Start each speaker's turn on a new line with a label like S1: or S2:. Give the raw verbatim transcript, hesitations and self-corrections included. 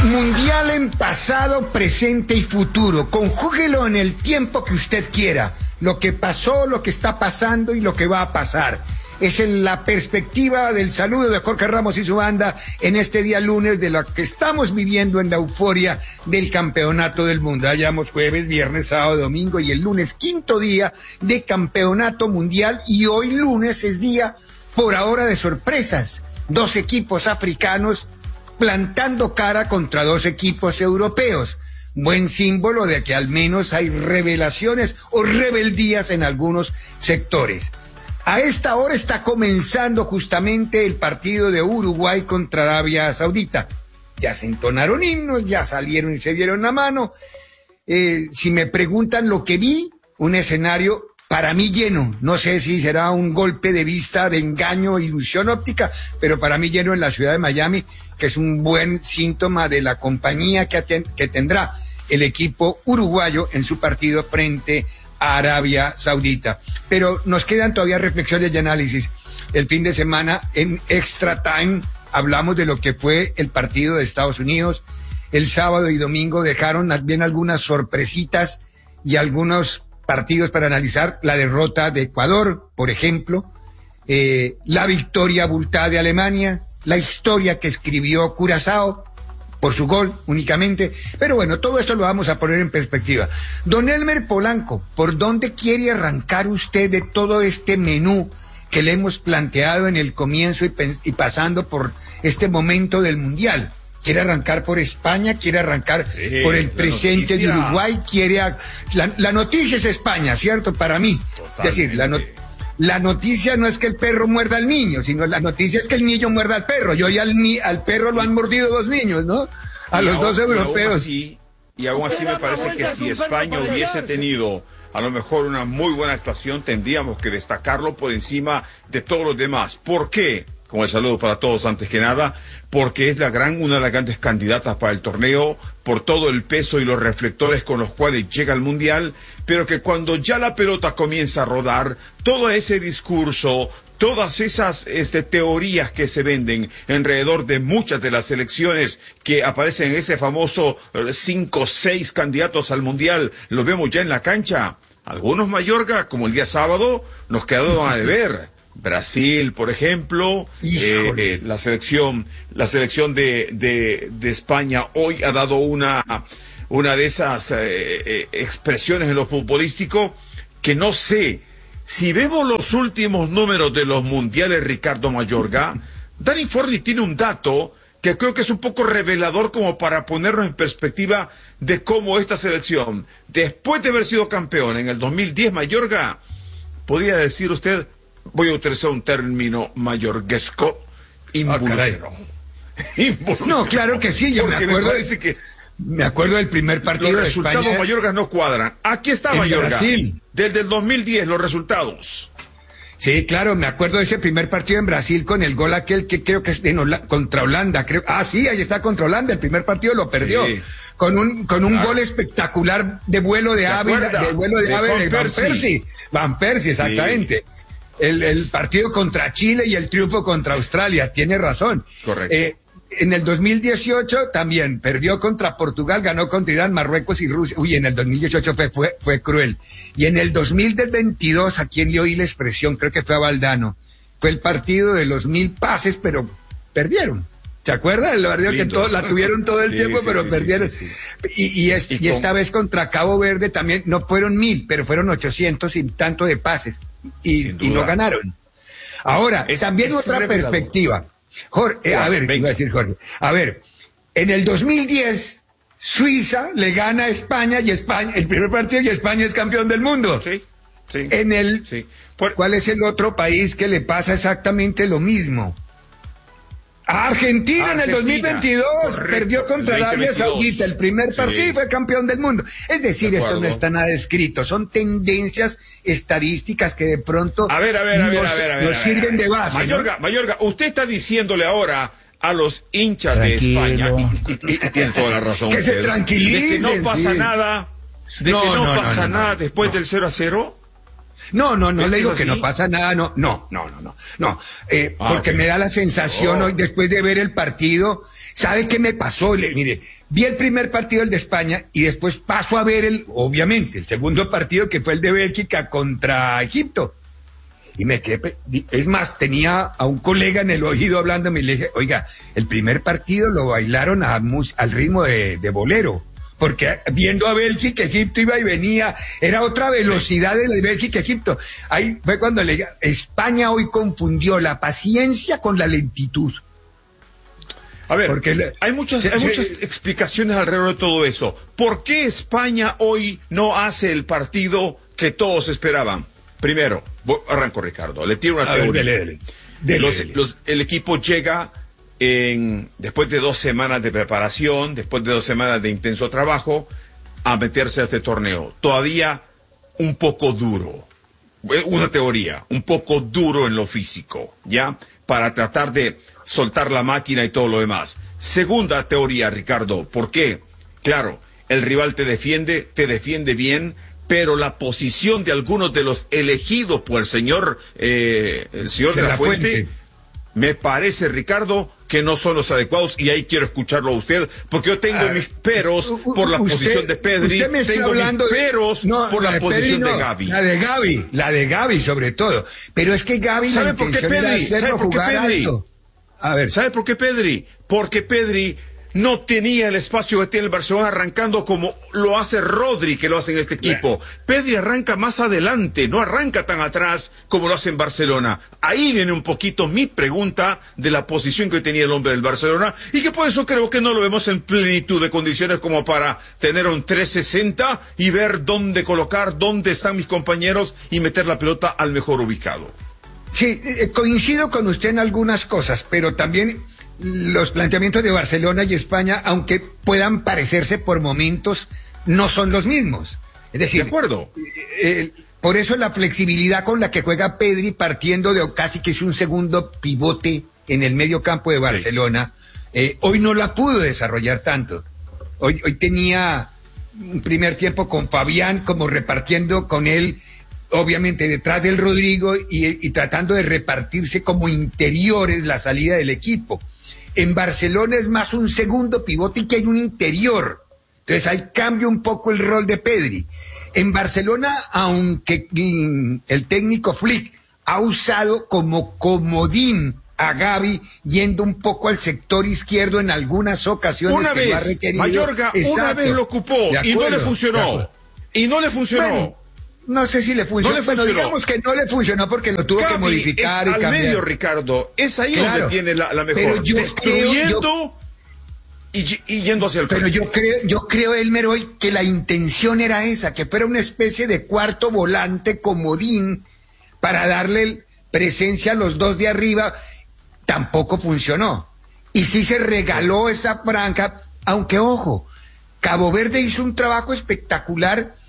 S1: Mundial en pasado, presente y futuro. Conjúguelo en el tiempo que usted quiera. Lo que pasó, lo que está pasando y lo que va a pasar. Es en la perspectiva del saludo de Jorge Ramos y su banda en este día lunes de lo que estamos viviendo en la euforia del campeonato del mundo. Hayamos jueves, viernes, sábado, domingo y el lunes quinto día de campeonato mundial, y hoy lunes es día por ahora de sorpresas. Dos equipos africanos plantando cara contra dos equipos europeos. Buen símbolo de que al menos hay revelaciones o rebeldías en algunos sectores. A esta hora está comenzando justamente el partido de Uruguay contra Arabia Saudita. Ya se entonaron himnos, ya salieron y se dieron la mano. Eh, si me preguntan lo que vi, un escenario para mí lleno. No sé si será un golpe de vista, de engaño, ilusión óptica, pero para mí lleno en la ciudad de Miami, que es un buen síntoma de la compañía que, aten- que tendrá el equipo uruguayo en su partido frente a Arabia Saudita. Pero nos quedan todavía reflexiones y análisis. El fin de semana en Extra Time hablamos de lo que fue el partido de Estados Unidos. El sábado y domingo dejaron también algunas sorpresitas y algunos partidos para analizar. La derrota de Ecuador, por ejemplo, eh, la victoria abultada de Alemania, la historia que escribió Curazao por su gol únicamente. Pero bueno, todo esto lo vamos a poner en perspectiva. Don Elmer Polanco, ¿por dónde quiere arrancar usted de todo este menú que le hemos planteado en el comienzo y, y pasando por este momento del Mundial? ¿Quiere arrancar por España? ¿Quiere arrancar sí, por el presente de Uruguay? ¿Quiere a... la, la noticia es España, ¿cierto? Para mí. Totalmente. Es decir, la, no... la noticia no es que el perro muerda al niño, sino la noticia es que el niño muerda al perro. Yo ya al, ni... al perro lo han mordido dos niños, ¿no? A y los aún, dos europeos.
S2: Y aún así, y aún así me parece que si España hubiese tenido a lo mejor una muy buena actuación, tendríamos que destacarlo por encima de todos los demás. ¿Por qué? Con el saludo para todos antes que nada, porque es la gran, una de las grandes candidatas para el torneo, por todo el peso y los reflectores con los cuales llega al Mundial, pero que cuando ya la pelota comienza a rodar, todo ese discurso, todas esas este, teorías que se venden alrededor de muchas de las selecciones que aparecen en ese famoso eh, cinco o seis candidatos al Mundial, lo vemos ya en la cancha. Algunos, Mayorga, como el día sábado, nos quedaron a deber. Brasil, por ejemplo, eh, eh, la selección, la selección de, de, de España hoy ha dado una, una de esas eh, eh, expresiones en lo futbolístico que no sé. Si vemos los últimos números de los mundiales, Ricardo Mayorga, Dani Forni tiene un dato que creo que es un poco revelador como para ponernos en perspectiva de cómo esta selección, después de haber sido campeón en el dos mil diez, Mayorga, podría decir usted, voy a utilizar un término mayorguesco, involucionó.
S1: Ah, no, claro que sí, yo
S2: Porque
S1: me acuerdo,
S2: me parece que
S1: me acuerdo del primer partido
S2: los resultados
S1: de España,
S2: Mayorga no cuadran. Aquí está Mayorga,
S1: Brasil.
S2: Desde el dos mil diez los resultados.
S1: Sí, claro, me acuerdo de ese primer partido en Brasil con el gol aquel que creo que es en Hola- contra Holanda, creo. Ah, sí, ahí está contra Holanda, el primer partido lo perdió. Sí. Con un con un claro. gol espectacular de vuelo de ave, de vuelo de, de ave de Van Persie. Van Persie, exactamente. Sí. El, el partido contra Chile y el triunfo contra Australia, tiene razón.
S2: Correcto.
S1: Eh, en el dos mil dieciocho también perdió contra Portugal, ganó contra Irán, Marruecos y Rusia. Uy, en el dos mil dieciocho fue, fue, fue cruel. Y en el dos mil veintidós, a quien le oí la expresión, creo que fue a Valdano, fue el partido de los mil pases, pero perdieron. ¿Se acuerdan? La verdad que todo, la tuvieron todo el sí, tiempo, sí, pero sí, perdieron. Sí, sí, sí. Y, y, es, y, y esta con... vez contra Cabo Verde también, no fueron mil, pero fueron ochocientos y tanto de pases. Y, y no ganaron. Ahora, es, también es otra revelador. Perspectiva. Jorge, eh, a ver, iba a decir Jorge. A ver, en el dos mil diez, Suiza le gana a España y España, el primer partido y España es campeón del mundo.
S2: Sí, sí.
S1: En el,
S2: sí.
S1: Por... ¿Cuál es el otro país que le pasa exactamente lo mismo? A Argentina, Argentina en el dos mil veintidós correcto, perdió contra Arabia Saudita el primer partido sí. y fue campeón del mundo. Es decir, esto no está nada escrito, son tendencias estadísticas que de pronto
S2: a ver, a ver, a ver,
S1: nos,
S2: a ver, a ver,
S1: nos
S2: a ver,
S1: sirven de base.
S2: Mayorga,
S1: ¿no?
S2: Mayorga, usted está diciéndole ahora a los hinchas Tranquilo. de España, y, y, y tiene toda la razón,
S1: que
S2: usted,
S1: se tranquilicen,
S2: de que no pasa
S1: sí.
S2: nada, de
S1: no,
S2: que no,
S1: no
S2: pasa
S1: no, no,
S2: nada
S1: no,
S2: después
S1: no.
S2: del cero a cero.
S1: No, no, no le digo
S2: así?
S1: que no pasa nada, no, no, no, no, no, no, eh,
S2: ah,
S1: porque
S2: okay.
S1: me da la sensación
S2: oh.
S1: hoy, después de ver el partido, ¿sabe qué me pasó? Le, mire, vi el primer partido, el de España, y después paso a ver el, obviamente, el segundo partido, que fue el de Bélgica contra Egipto. Y me quedé, es más, tenía a un colega en el oído hablándome y le dije, oiga, el primer partido lo bailaron a, al ritmo de, de bolero. Porque viendo a Bélgica, Egipto iba y venía, era otra velocidad de Bélgica, Egipto. Ahí fue cuando le dije, España hoy confundió la paciencia con la lentitud.
S2: A ver,
S1: porque le,
S2: hay muchas,
S1: se,
S2: hay
S1: se,
S2: muchas explicaciones alrededor de todo eso. ¿Por qué España hoy no hace el partido que todos esperaban? Primero, arranco, Ricardo, le tiro una
S1: a
S2: teoría.
S1: Ver, dele, dele, dele,
S2: los,
S1: dele.
S2: Los, el equipo llega en, después de dos semanas de preparación, después de dos semanas de intenso trabajo, a meterse a este torneo. Todavía un poco duro. Una teoría, un poco duro en lo físico, ¿ya? Para tratar de soltar la máquina y todo lo demás. Segunda teoría, Ricardo, ¿por qué? Claro, el rival te defiende, te defiende bien, pero la posición de algunos de los elegidos por el señor, eh, el señor de, de la, la Fuente, Fuente, me parece, Ricardo, que no son los adecuados, y ahí quiero escucharlo a usted, porque yo tengo ah, mis peros por la usted, posición de Pedri,
S1: usted me está
S2: tengo
S1: hablando
S2: mis peros
S1: no,
S2: por la, la posición
S1: Pedri, no,
S2: de Gavi.
S1: La de Gavi, la de Gavi sobre todo. Pero es que Gavi
S2: ¿Sabe por qué Pedri? ¿Sabe por qué Pedri?
S1: Alto. A ver,
S2: ¿sabe por qué Pedri? Porque Pedri no tenía el espacio que tiene el Barcelona arrancando como lo hace Rodri, que lo hace en este equipo. Bueno. Pedri arranca más adelante, no arranca tan atrás como lo hace en Barcelona. Ahí viene un poquito mi pregunta de la posición que tenía el hombre del Barcelona, y que por eso creo que no lo vemos en plenitud de condiciones como para tener un trescientos sesenta y ver dónde colocar, dónde están mis compañeros y meter la pelota al mejor ubicado.
S1: Sí, eh, coincido con usted en algunas cosas, pero también los planteamientos de Barcelona y España, aunque puedan parecerse por momentos, no son los mismos. Es decir,
S2: de acuerdo.
S1: Eh, por eso la flexibilidad con la que juega Pedri, partiendo de casi que es un segundo pivote en el medio campo de Barcelona, sí. eh, hoy no la pudo desarrollar tanto. Hoy, hoy tenía un primer tiempo con Fabián, como repartiendo con él, obviamente detrás del Rodrigo, y, y tratando de repartirse como interiores la salida del equipo. En Barcelona es más un segundo pivote y que hay un interior. Entonces ahí cambia un poco el rol de Pedri. En Barcelona, aunque mm, el técnico Flick ha usado como comodín a Gavi, yendo un poco al sector izquierdo en algunas ocasiones
S2: una
S1: que
S2: vez,
S1: lo ha requerido.
S2: Mayorga, Exacto. una vez lo ocupó y no le funcionó. Y no le funcionó.
S1: Bueno, no sé si le funcionó.
S2: No le funcionó.
S1: Bueno, digamos que no le funcionó porque lo tuvo
S2: Gavi
S1: que modificar
S2: es
S1: y cambiar.
S2: al medio, Ricardo. Es ahí
S1: claro,
S2: donde tiene la, la mejor.
S1: Pero yo
S2: destruyendo
S1: creo, yo,
S2: y, y yendo hacia el
S1: pero
S2: frente.
S1: Pero yo creo, yo creo, Elmer, hoy que la intención era esa, que fuera una especie de cuarto volante comodín para darle presencia a los dos de arriba. Tampoco funcionó. Y sí se regaló esa franja, aunque ojo, Cabo Verde hizo un trabajo espectacular